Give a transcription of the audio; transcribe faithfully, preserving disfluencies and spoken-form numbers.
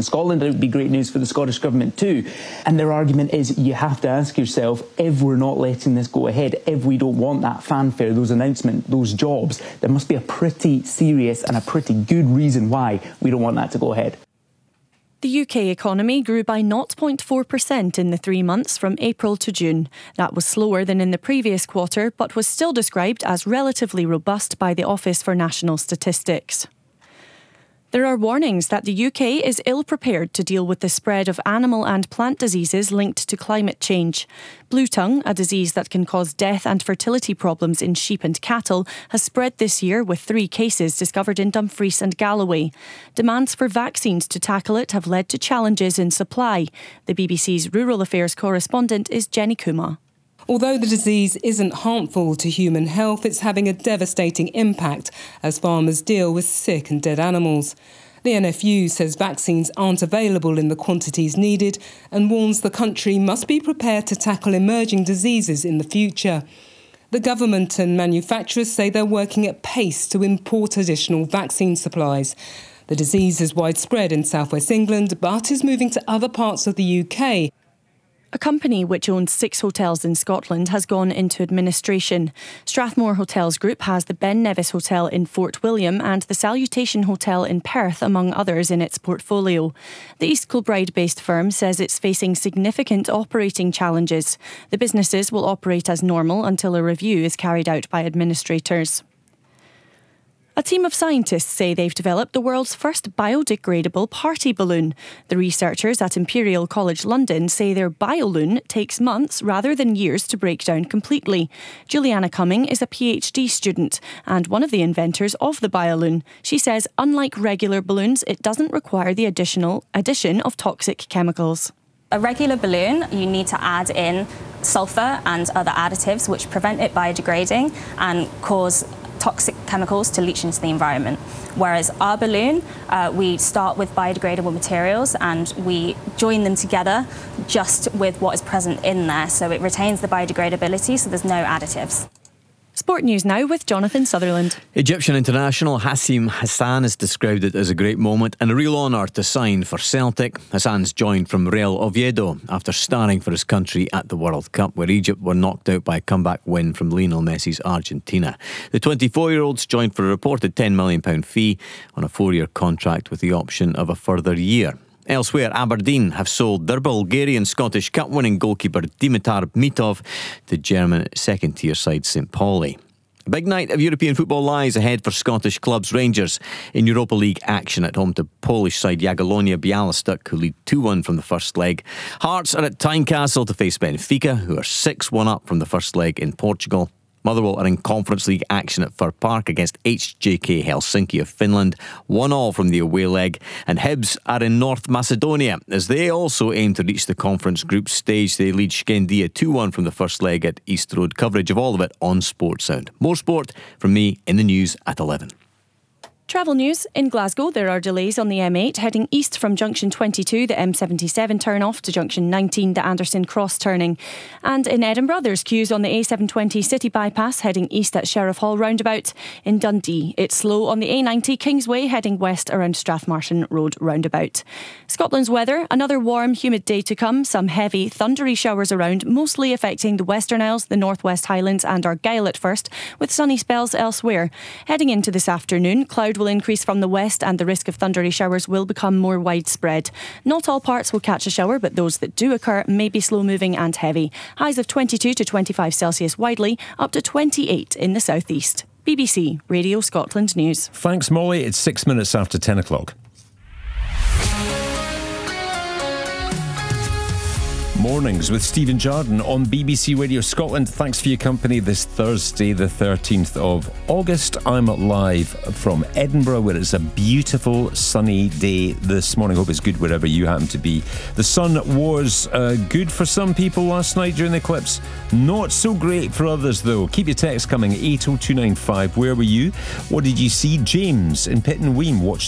in Scotland, and it would be great news for the Scottish Government too. And their argument is you have to ask yourself, if we're not letting this go ahead, if we don't want that fanfare, those announcements, those jobs, there must be a pretty serious and a pretty good reason why we don't want that to go ahead. The U K economy grew by zero point four percent in the three months from April to June. That was slower than in the previous quarter, but was still described as relatively robust by the Office for National Statistics. There are warnings that the U K is ill-prepared to deal with the spread of animal and plant diseases linked to climate change. Blue tongue, a disease that can cause death and fertility problems in sheep and cattle, has spread this year with three cases discovered in Dumfries and Galloway. Demands for vaccines to tackle it have led to challenges in supply. The B B C's Rural Affairs correspondent is Jenny Kuma. Although the disease isn't harmful to human health, it's having a devastating impact as farmers deal with sick and dead animals. The N F U says vaccines aren't available in the quantities needed and warns the country must be prepared to tackle emerging diseases in the future. The government and manufacturers say they're working at pace to import additional vaccine supplies. The disease is widespread in southwest England but is moving to other parts of the U K. A company which owns six hotels in Scotland has gone into administration. Strathmore Hotels Group has the Ben Nevis Hotel in Fort William and the Salutation Hotel in Perth, among others, in its portfolio. The East Kilbride-based firm says it's facing significant operating challenges. The businesses will operate as normal until a review is carried out by administrators. A team of scientists say they've developed the world's first biodegradable party balloon. The researchers at Imperial College London say their BioLoon takes months rather than years to break down completely. Juliana Cumming is a PhD student and one of the inventors of the BioLoon. She says, unlike regular balloons, it doesn't require the additional addition of toxic chemicals. A regular balloon, you need to add in sulphur and other additives which prevent it biodegrading and cause toxic chemicals to leach into the environment. Whereas our balloon, uh, we start with biodegradable materials and we join them together just with what is present in there, so it retains the biodegradability, so there's no additives. Sport news now with Jonathan Sutherland. Egyptian international Hassim Hassan has described it as a great moment and a real honour to sign for Celtic. Hassan's joined from Real Oviedo after starring for his country at the World Cup, where Egypt were knocked out by a comeback win from Lionel Messi's Argentina. The twenty-four-year-old's joined for a reported ten million pounds fee on a four-year contract with the option of a further year. Elsewhere, Aberdeen have sold their Bulgarian Scottish Cup winning goalkeeper Dimitar Mitov to German second-tier side Saint Pauli. A big night of European football lies ahead for Scottish clubs. Rangers in Europa League action at home to Polish side Jagiellonia Białystok, who lead two one from the first leg. Hearts are at Tynecastle to face Benfica, who are six one up from the first leg in Portugal. Motherwell are in Conference League action at Fir Park against H J K Helsinki of Finland, one all from the away leg, and Hibs are in North Macedonia as they also aim to reach the conference group stage. They lead Skendia two one from the first leg at East Road. Coverage of all of it on Sportsound. More sport from me in the news at eleven. Travel news. In Glasgow, there are delays on the M eight heading east from Junction twenty-two, the M seventy-seven turn-off, to Junction nineteen, the Anderson Cross turning. And in Edinburgh, there's queues on the A seven twenty City Bypass heading east at Sheriff Hall roundabout. In Dundee, it's slow on the A ninety Kingsway heading west around Strathmartin Road roundabout. Scotland's weather, another warm, humid day to come. Some heavy, thundery showers around, mostly affecting the Western Isles, the North West Highlands and Argyll at first, with sunny spells elsewhere. Heading into this afternoon, cloud will increase from the west and the risk of thundery showers will become more widespread. Not all parts will catch a shower, but those that do occur may be slow moving and heavy. Highs of twenty-two to twenty-five Celsius widely, up to twenty-eight in the southeast. B B C Radio Scotland News. Thanks, Molly. It's six minutes after ten o'clock. Mornings with Stephen Jardine on B B C Radio Scotland. Thanks for your company this Thursday, the thirteenth of August. I'm live from Edinburgh, where it's a beautiful sunny day this morning. Hope it's good wherever you happen to be. The sun was uh, good for some people last night during the eclipse. Not so great for others, though. Keep your text coming, eight oh two nine five. Where were you? What did you see? James in Pittenweem watched